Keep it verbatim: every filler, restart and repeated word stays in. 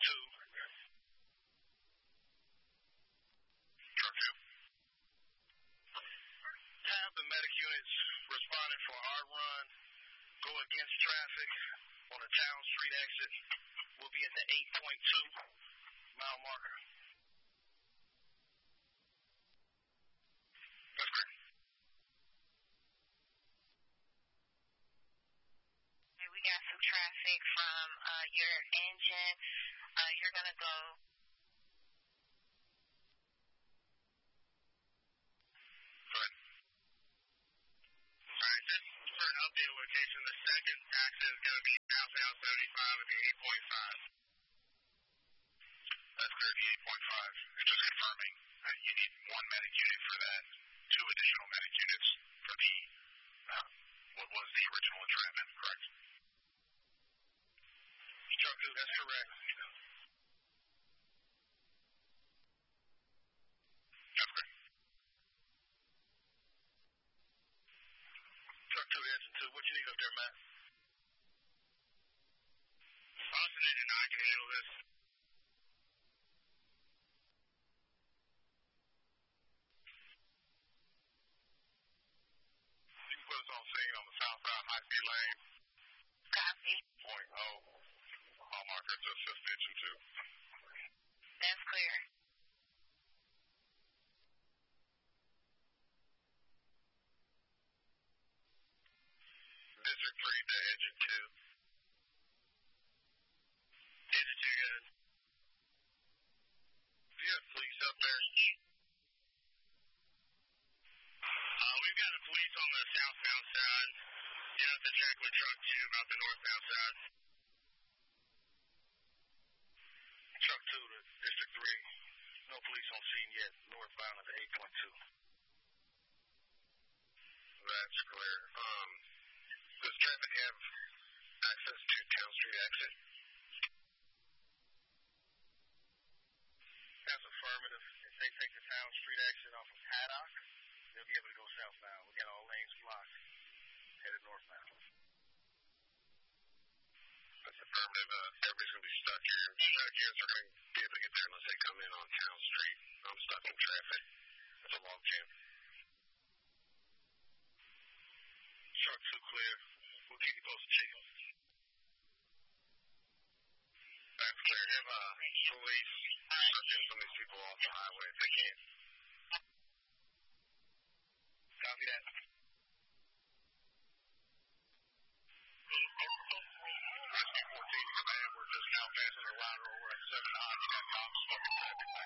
two. Truck two. Have the medic units responded for our run. Go against traffic on the Town Street exit. We'll be at the eight point two mile marker. That's correct. Okay, we got some traffic from uh, your engine. Uh, you're going to go. Go ahead. All right, just for an update location, the second accident is going to be southbound seventy-five at the eight point five. That's clear, the eight point five. You're just confirming that you need one medic unit for that, two additional medic units for the, uh, what was the original entrapment, correct? Truck two, that's correct. That's correct. Truck two, engine two, what you need up there, Matt? Austin engine nine can handle this. You can put us on scene on the southbound high-speed lane. Copy. Point oh. Mile marker to assist engine two. That's clear. District three to engine two. Engine two, guys. Do you have police up there? Uh, we've got a police on the southbound side. You have to check with truck two about the northbound side. Truck two to District three. No police on scene yet. Northbound at the eight point two. That's clear. Um, does traffic have access to Town Street exit? That's affirmative. If they take the Town Street exit off of Haddock, they'll be able to go southbound. We got all lanes blocked, headed northbound. That's affirmative. Uh, everybody's going to be stuck here. Medic units are going to be able to get there unless they come in on Town Street. I'm stuck in traffic. It's a log jam. Truck two clear. We'll keep you posted, Chief. That's clear. Have uh, police searching some of these people off the highway if they can. Copy that. Rescue fourteen to command. We're just now passing the lateral. We're at seven nine. You got cops smoking traffic.